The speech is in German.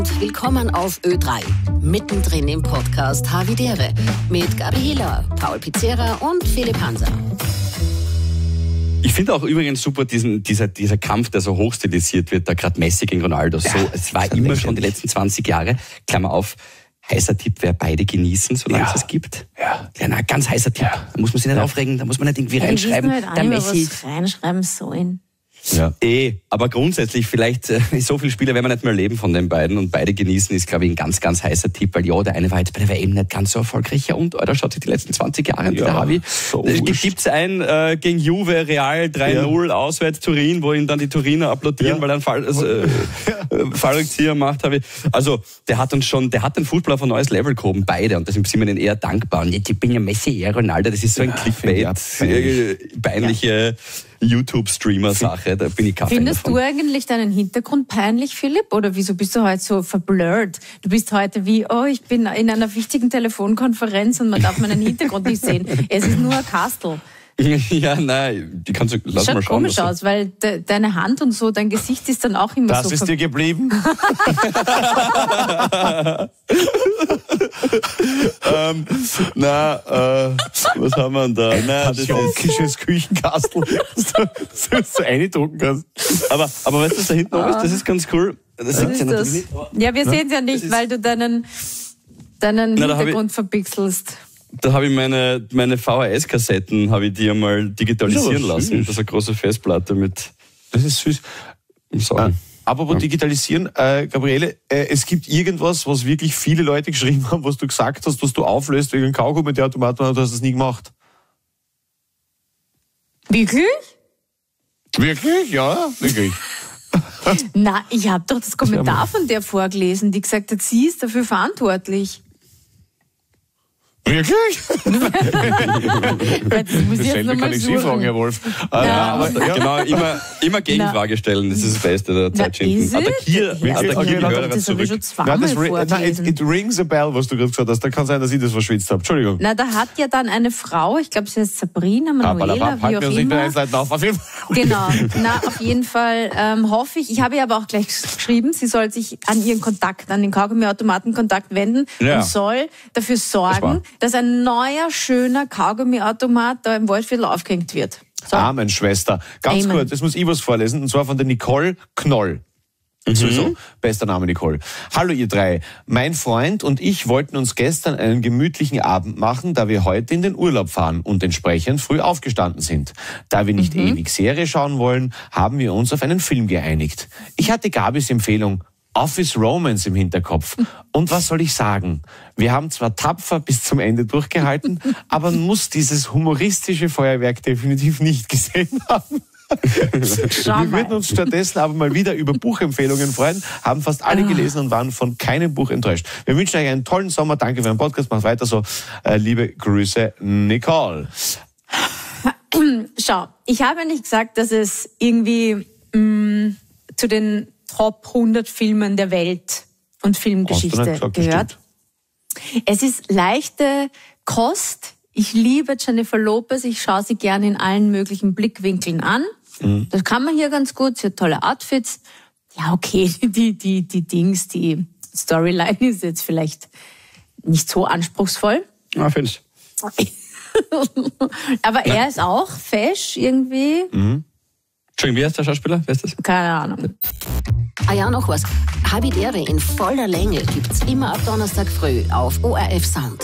Willkommen auf Ö3, mittendrin im Podcast Havidere mit Gabi Hiller, Paul Pizzera und Philipp Hanser. Ich finde auch übrigens super dieser Kampf, der so hochstilisiert wird, da gerade Messi gegen Ronaldo. Ja, so, es war immer schon die letzten 20 Jahre, Klammer auf, heißer Tipp, wer beide genießen, solange es gibt. Ja, na, ganz heißer Tipp. Da muss man sich nicht aufregen, da muss man nicht irgendwie reinschreiben. Halt der Messi was reinschreiben sollen. Ja. Aber grundsätzlich vielleicht so viele Spieler werden wir nicht mehr leben von den beiden und beide genießen ist, glaube ich, ein ganz, ganz heißer Tipp, weil ja, der eine war jetzt bei der WM nicht ganz so erfolgreich. Ja, und da schaut sich die letzten 20 Jahre an, der Havi. So gibt's einen gegen Juve, Real 3-0 auswärts Turin, wo ihn dann die Turiner applaudieren, weil er einen Fallrückzieher macht. Also der hat den Fußball auf ein neues Level gehoben, beide, und deswegen sind wir denen eher dankbar. Und jetzt, ich bin ja Messi, eher Ronaldo, das ist so ein Clickbait, peinliche YouTube-Streamer-Sache, da bin ich kein Fan Findest du eigentlich deinen Hintergrund peinlich, Philipp? Oder wieso bist du heute so verblurrt? Du bist heute wie, ich bin in einer wichtigen Telefonkonferenz und man darf meinen Hintergrund nicht sehen. Es ist nur ein Kastel. Ja, nein, die kannst du, lass mal schauen. Schaut komisch aus, weil deine Hand und so, dein Gesicht ist dann auch immer das so... Das ist dir geblieben? Was haben wir denn da? Das ist ein kisches Küchenkastel, das du so reindrucken kannst. Aber weißt du, was da hinten noch ist? Das ist ganz cool. Das ist ja das. Nicht. Ja, wir sehen es ja nicht, weil du deinen Hintergrund verpixelst. Da habe ich meine VHS-Kassetten, habe ich die einmal digitalisieren lassen. Das ist eine große Festplatte mit... Das ist süß. Apropos digitalisieren, Gabriele, es gibt irgendwas, was wirklich viele Leute geschrieben haben, was du gesagt hast, was du auflöst wegen Kaugummi, der Automaten, und du hast es nie gemacht. Wirklich? Wirklich? Ja, wirklich. Na, ich habe doch das Kommentar von der vorgelesen, die gesagt hat, sie ist dafür verantwortlich. Wirklich? Das muss ich jetzt kann ich Sie fragen, Herr Wolf. Genau, immer Gegenfrage stellen, das ist das Beste der Zeit schinden. Attackiere die Hörer zurück. It rings a bell, was du gerade gesagt hast. Da kann sein, dass ich das verschwitzt habe. Entschuldigung. Na, da hat ja dann eine Frau, ich glaube, sie heißt Sabrina, Manuela, wie auch immer. Genau, auf jeden Fall hoffe ich habe ihr aber auch gleich geschrieben, sie soll sich an den Kaugummiautomaten-Kontakt wenden und soll dafür sorgen, dass ein neuer, schöner Kaugummiautomat da im Waldviertel aufgehängt wird. So. Amen, Schwester. Ganz kurz, jetzt muss ich was vorlesen, und zwar von der Nicole Knoll. Sowieso, bester Name Nicole. Hallo ihr drei. Mein Freund und ich wollten uns gestern einen gemütlichen Abend machen, da wir heute in den Urlaub fahren und entsprechend früh aufgestanden sind. Da wir nicht ewig Serie schauen wollen, haben wir uns auf einen Film geeinigt. Ich hatte Gabis Empfehlung Office Romance im Hinterkopf. Und was soll ich sagen? Wir haben zwar tapfer bis zum Ende durchgehalten, aber man muss dieses humoristische Feuerwerk definitiv nicht gesehen haben. Wir würden uns stattdessen aber mal wieder über Buchempfehlungen freuen, haben fast alle gelesen und waren von keinem Buch enttäuscht. Wir wünschen euch einen tollen Sommer. Danke für den Podcast. Macht weiter so. Liebe Grüße, Nicole. Schau, ich habe nicht gesagt, dass es irgendwie zu den Top 100 Filmen der Welt und Filmgeschichte gehört. Es ist leichte Kost. Ich liebe Jennifer Lopez. Ich schaue sie gerne in allen möglichen Blickwinkeln an. Das kann man hier ganz gut. Sie hat tolle Outfits. Ja, okay, die Storyline ist jetzt vielleicht nicht so anspruchsvoll. Ja, finde ich. Aber er ist auch fesch irgendwie. Entschuldigung, wie heißt der Schauspieler? Wer ist das? Keine Ahnung. Noch was. Havidere in voller Länge gibt's immer ab Donnerstag früh auf ORF Sound.